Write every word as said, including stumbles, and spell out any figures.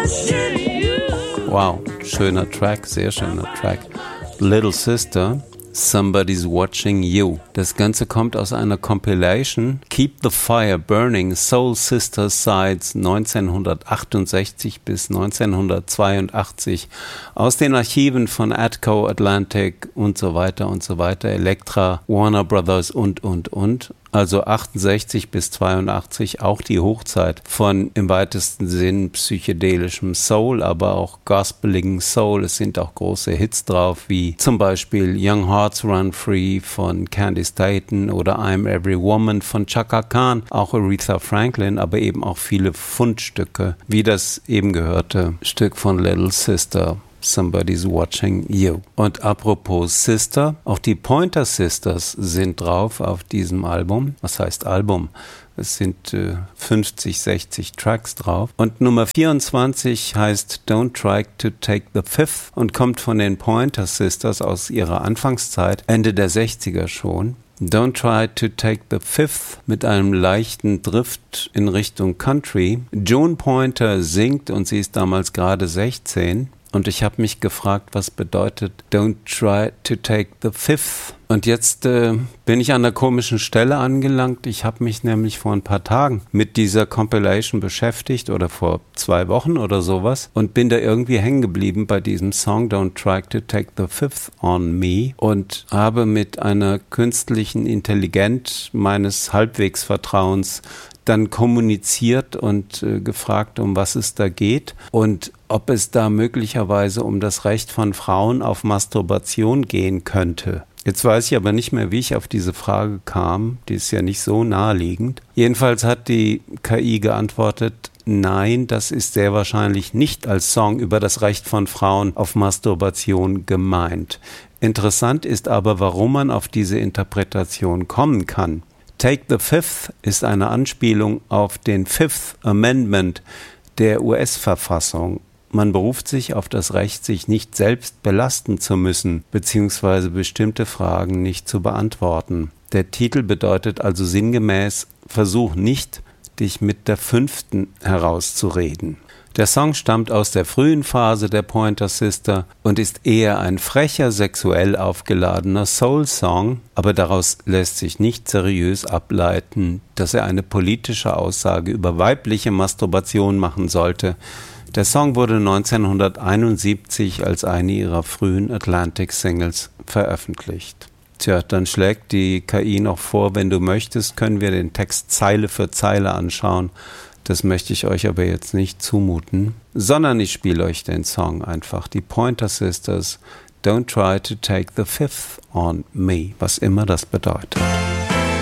Wow, schöner Track, sehr schöner Track. Little Sister, Somebody's Watching You. Das Ganze kommt aus einer Compilation Keep the Fire Burning, Soul Sister Sides neunzehnhundertachtundsechzig bis neunzehnhundertzweiundachtzig aus den Archiven von Atco, Atlantic und so weiter und so weiter, Elektra, Warner Brothers und, und, und. Also achtundsechzig bis zweiundachtzig, auch die Hochzeit von im weitesten Sinn psychedelischem Soul, aber auch gospeligen Soul. Es sind auch große Hits drauf, wie zum Beispiel Young Hearts Run Free von Candice Dayton oder I'm Every Woman von Chaka Khan, auch Aretha Franklin, aber eben auch viele Fundstücke, wie das eben gehörte Stück von Little Sister. Somebody's Watching You. Und apropos Sister, auch die Pointer Sisters sind drauf auf diesem Album. Was heißt Album? Es sind äh, fünfzig, sechzig Tracks drauf. Und Nummer vierundzwanzig heißt Don't Try to Take the Fifth und kommt von den Pointer Sisters aus ihrer Anfangszeit, Ende der sechziger schon. Don't Try to Take the Fifth mit einem leichten Drift in Richtung Country. Joan Pointer singt und sie ist damals gerade sechzehn. Und ich habe mich gefragt, was bedeutet Don't try to take the fifth. Und jetzt äh, bin ich an einer komischen Stelle angelangt. Ich habe mich nämlich vor ein paar Tagen mit dieser Compilation beschäftigt oder vor zwei Wochen oder sowas und bin da irgendwie hängen geblieben bei diesem Song Don't try to take the fifth on me und habe mit einer künstlichen Intelligenz meines Halbwegsvertrauens dann kommuniziert und äh, gefragt, um was es da geht und ob es da möglicherweise um das Recht von Frauen auf Masturbation gehen könnte. Jetzt weiß ich aber nicht mehr, wie ich auf diese Frage kam. Die ist ja nicht so naheliegend. Jedenfalls hat die K I geantwortet, nein, das ist sehr wahrscheinlich nicht als Song über das Recht von Frauen auf Masturbation gemeint. Interessant ist aber, warum man auf diese Interpretation kommen kann. Take the Fifth ist eine Anspielung auf den Fifth Amendment der U S-Verfassung. Man beruft sich auf das Recht, sich nicht selbst belasten zu müssen, beziehungsweise bestimmte Fragen nicht zu beantworten. Der Titel bedeutet also sinngemäß, versuch nicht, dich mit der Fünften herauszureden. Der Song stammt aus der frühen Phase der Pointer Sister und ist eher ein frecher, sexuell aufgeladener Soul-Song, aber daraus lässt sich nicht seriös ableiten, dass er eine politische Aussage über weibliche Masturbation machen sollte. Der Song wurde neunzehnhunderteinundsiebzig als eine ihrer frühen Atlantic-Singles veröffentlicht. Tja, dann schlägt die K I noch vor, wenn du möchtest, können wir den Text Zeile für Zeile anschauen. Das möchte ich euch aber jetzt nicht zumuten, sondern ich spiele euch den Song einfach. Die Pointer Sisters, Don't Try to Take the Fifth on Me, was immer das bedeutet.